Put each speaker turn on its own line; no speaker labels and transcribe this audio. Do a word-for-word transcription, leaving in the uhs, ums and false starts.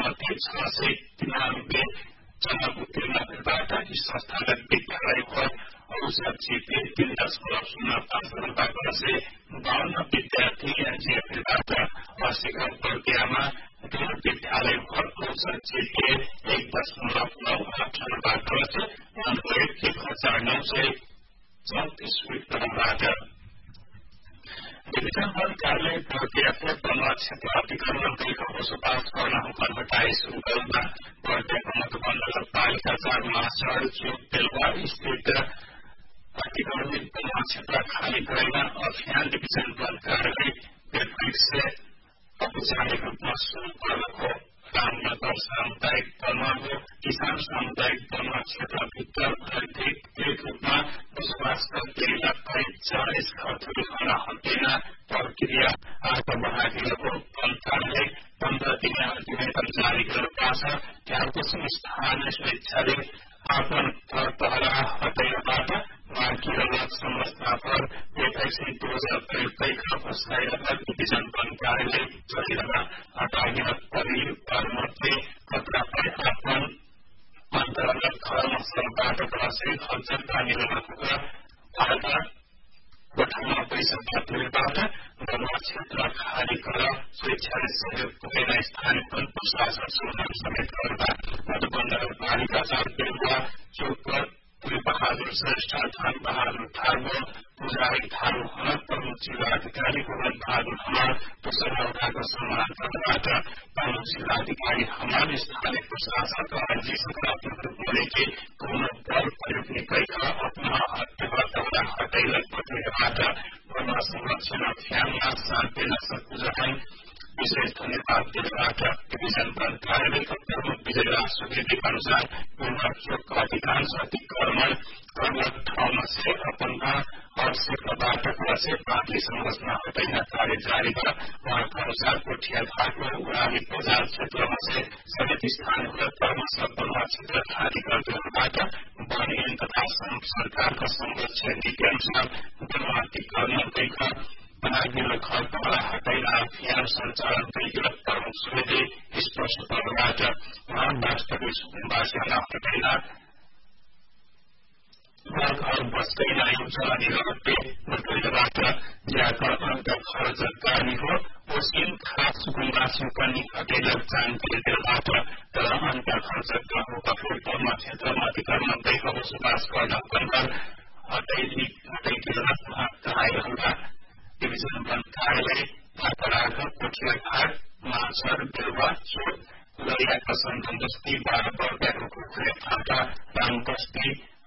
मध्ये छ सय तिरानब्बे जना उत्तीर्णहरूबाट यी संस्थागत विद्यालयको औसत जिपे तीन दशमलव शून्य पाँच नम्बरबाट सय बाहन्न विद्यार्थी एनजिएफबाट वार्षिक प्रक्रियामा विद्यालयको औसत जिपे एक दशमलव नौ आठ नम्बरबाट चाहिँ एक हजार नौ सय चौतिस विद्यालयबाट डिभिजन वन कार्यालय प्रक्रियाको तनवा क्षेत्र अतिक्रमण गरेको बसोबास गर्न हुकम हटाए शुरू गरेमा प्रत्येक मधुबन नगरपालिका चार महासड़क चोक बेलुवा स्थित अतिक्रमित तनवा क्षेत्र खाली गरेमा अभियान डिभिजन वन कार्यालय व्यावसायिक से औपचारिक रूपमा शुरू गरेको रामनगर सामुदायिक तनवा हो। किसान सामुदायिक तनवा क्षेत्रभित्र अनधिकृत रूपमा बसोबास गर्दै करिब चालीस घरहरू खना हटेना प्रक्रिया आज बढ़ाइएको वन कार्यालय पन्ध्र दिन अल्टिमेटम जारी गरेका छ। त्यहाँको स्थानीय स्वेच्छाले आफ्नो घर पहरा हटाइबाट बाँकी अलग संरचना पर एकैछिन दो हजार तेईस फसाइरहँदा डिभिजन वन कार्यालय चलिरहँदा हटाइन परिवार मध्ये कत्रापय आफ्नो अन्तर्गत घरमा सरबाट बसे खर्चका निर्माणका आधा गठनमा पैसा प्राप्तिबाट गन्वा क्षेत्र खाली कर स्वेच्छाले सहयोग पुगेर स्थानीय वन प्रशासन सुधार समेत गर्दा मधुबन नगरपालिका चार बेलुवा चोक बहादुर श्रेष्ठ धन बहादुर थारू पुजारी थारू हनक प्रमुख जिल्लाधिकारी भुवन बहादुर हमाल पुष्पराउदाको सम्मानबाट प्रमुख जिल्लाधिकारी हमाल स्थानीय प्रशासनका अर्जी सकारात्मक रूपमा लेखे पूर्ण बल प्रयोग निकैका अपना हत्याबाट हटाइलाई प्रक्रियाबाट वन संरक्षण अभियानमा साथ दिन सकुजन विशेष धन्यवाद दिनबाट डिभिजन वन कार्यालयका प्रमुख विजयराज सुवेदीका अनुसार पूर्णचोकका अधिकांश अतिक्रमण गर्न ठाउँमा से अपना और क्षेत्रबाट से बाँकी संरचना हटाइन कार्य जारी कर उहाँका अनुसार कोठियाघाटको उडाली बजार क्षेत्रमा से समेत स्थानहरू क्रमशः बनवा क्षेत्र खाली गर्दैबाट वन ऐन तथा सरकारका संरक्षण नीति अनुसार बनवा अतिक्रमण गएका बनाइने घर पहरा हटाइन अभियान सञ्चालन गरिदिन प्रमुख सुवेदी स्पष्ट गर्नुबाट उहाँ वास्तविक सुकुम्बासीमा हटाइन घर बस्दैन हुन्छ अनि रगते नगरीबाट ज्यादा अन्त खर्च गर्ने हो ओसिन खास सुकुम्बासी पनि हटेन जानकारी दिनबाट तर अन्त खर्च गर्नु कठोरमा क्षेत्रमा अतिक्रमण गएको बसोबास गर्न हुकमदार हटाइदिन हटाइरहँदा डिभिजन वन कार्यालय भातराघ कोठियाघाट माछर बेलुवा चोक लैयाका सन्दन बस्ती बाह्र वर्गको खुले फाटा राम बस्ती